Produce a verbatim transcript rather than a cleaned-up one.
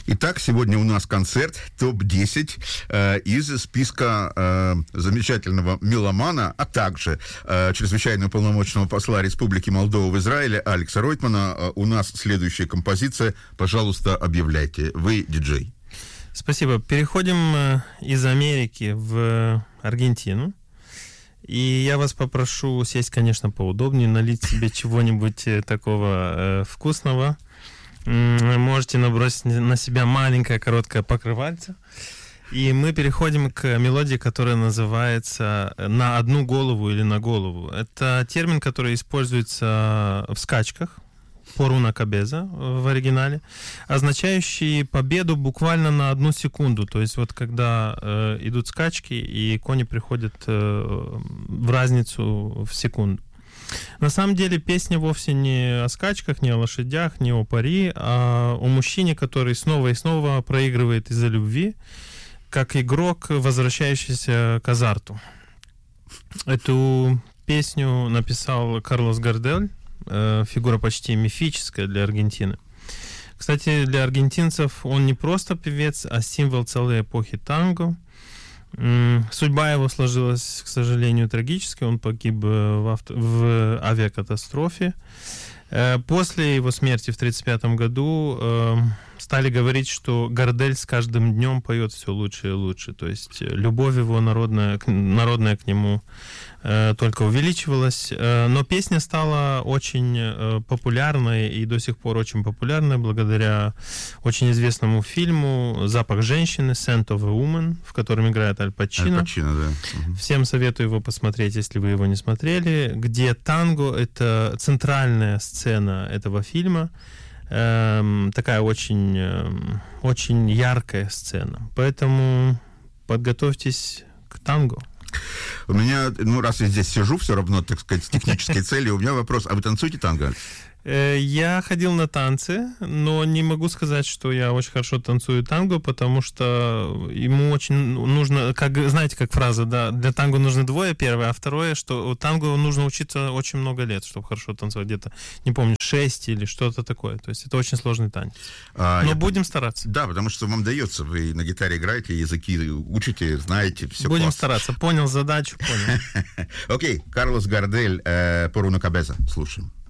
Итак, сегодня у нас концерт топ десять э, из списка э, замечательного меломана, а также э, чрезвычайного полномочного посла Республики Молдова в Израиле Алекса Ройтмана. Э, у нас следующая композиция. Пожалуйста, объявляйте. Вы диджей. Спасибо. Переходим из Америки в Аргентину. И я вас попрошу сесть, конечно, поудобнее, налить себе чего-нибудь такого э, вкусного. Можете набросить на себя маленькое короткое покрывальце. И мы переходим к мелодии, которая называется «на одну голову» или «на голову». Это термин, который используется в скачках, por una cabeza в оригинале, означающий победу буквально на одну секунду. То есть вот когда э, идут скачки, и кони приходят э, в разницу в секунду. На самом деле песня вовсе не о скачках, не о лошадях, не о пари, а о мужчине, который снова и снова проигрывает из-за любви, как игрок, возвращающийся к азарту. Эту песню написал Карлос Гардель, фигура почти мифическая для Аргентины. Кстати, для аргентинцев он не просто певец, а символ целой эпохи танго. Судьба его сложилась, к сожалению, трагически. Он погиб в, авто... в авиакатастрофе. После его смерти в тридцать пятом году э, стали говорить, что Гардель с каждым днем поет все лучше и лучше. То есть любовь его народная, народная к нему э, только увеличивалась. Э, но песня стала очень э, популярной и до сих пор очень популярной благодаря очень известному фильму «Запах женщины» «Scent of a Woman», в котором играет Аль Пачино. Аль Пачино, да. Угу. Всем советую его посмотреть, если вы его не смотрели, где танго — это центральная сцена сцена этого фильма, эм, такая очень, эм, очень яркая сцена. Поэтому подготовьтесь к танго. У меня, ну, раз я здесь сижу, все равно, так сказать, с технической целью, у меня вопрос. А вы танцуете танго? Я ходил на танцы, но не могу сказать, что я очень хорошо танцую танго, потому что ему очень нужно, как, знаете, как фраза, да, для танго нужно двое, первое, а второе, что танго нужно учиться очень много лет, чтобы хорошо танцевать, где-то, не помню, шесть или что-то такое, то есть это очень сложный танец. А, но я... будем стараться. Да, потому что вам дается, вы на гитаре играете, языки учите, знаете, все Будем класс. стараться, понял задачу, понял. Окей, Карлос Гардель, por una cabeza, слушаем.